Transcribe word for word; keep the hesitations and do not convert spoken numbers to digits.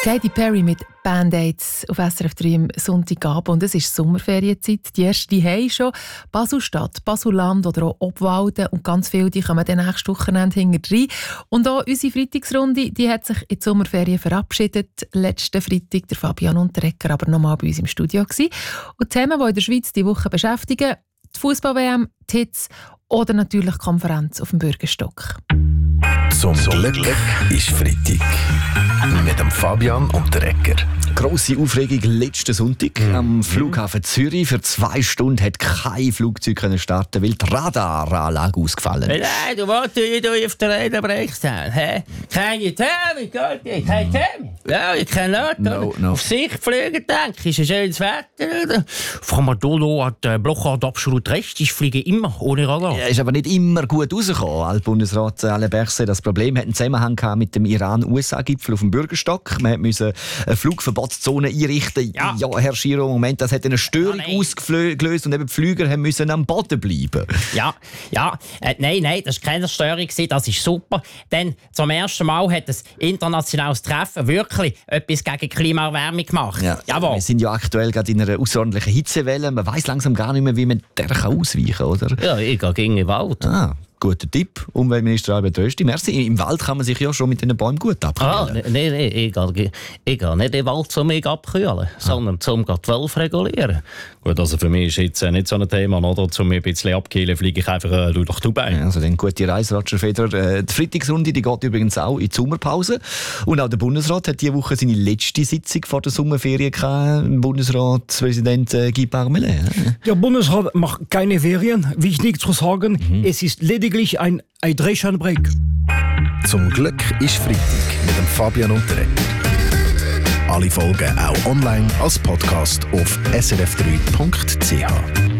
Katy Perry mit Band-Aids auf S R F drei am Sonntagabend. Und es ist Sommerferienzeit. Die ersten haben schon Basel-Stadt, Basel-Land oder auch Obwalden. Und ganz viele die kommen dann nächstes Wochenende hinterher. Und auch unsere Freitagsrunde die hat sich in die Sommerferien verabschiedet. Letzten Freitag der Fabian und der Ecker aber nochmal bei uns im Studio gewesen. Und die Themen, die in der Schweiz diese Woche beschäftigen, die Fußball-W M, die Hits oder natürlich die Konferenz auf dem Bürgerstock. Zum Glück ist Freitag. Mit dem Fabian und der Ecker. Grosse Aufregung letzten Sonntag mm. am Flughafen Zürich. Für zwei Stunden hat kein Flugzeug können starten, weil die Radaranlage ausgefallen ist. Nein, du wolltest du auf der Rede Brextown. Keine Themen, Gott, keine Themen. Ja, ich kann nicht. No, no. Auf Sicht fliegen, denke ich. Ist ein schönes Wetter. Frau Madolo hat äh, Blochard absolut recht. Ich fliege immer ohne Radar. Ja, ist aber nicht immer gut rausgekommen. Altbundesrat Alain Berset, das Problem hat einen Zusammenhang mit dem Iran-U S A-Gipfel auf dem Bürgerstock. Man musste eine Flugverbotszone einrichten. Ja, ja Herr Schiro, Moment, das hat eine Störung ja, ausgelöst und eben die Flüger mussten am Boden bleiben. Ja, ja. Äh, nein, nein, das war keine Störung. Das ist super. Denn zum ersten Mal hat ein internationales Treffen wirklich etwas gegen Klimaerwärmung gemacht. Ja, Jawohl. Wir sind ja aktuell gerade in einer außerordentlichen Hitzewelle. Man weiss langsam gar nicht mehr, wie man der ausweichen kann, oder? Ja, ich gehe gegen den Wald. Ah. Guter Tipp, Umweltminister Albert Rösti. Merci. Im Wald kann man sich ja schon mit den Bäumen gut abkühlen. Ah, nein, nein, nee, ich gehe, ich gehe nicht in den Wald, um mich abkühlen, ah. sondern um die Wölfe regulieren. Gut, also für mich ist jetzt nicht so ein Thema, oder? Um mich ein bisschen abkühlen, fliege ich einfach äh, durch Dubai. Ja, also dann gute Reise, Roger Federer. Äh, die Freitagsrunde die geht übrigens auch in die Sommerpause. Und auch der Bundesrat hat diese Woche seine letzte Sitzung vor der Sommerferien gehabt. Bundesratspräsident äh, Guy Parmelin. Der Bundesrat macht keine Ferien, wichtig zu sagen. Mhm. Es ist lediglich ein Hydration Break. Zum Glück ist Freitag mit dem Fabian und der Ecker. Alle Folgen auch online als Podcast auf s r f drei punkt c h.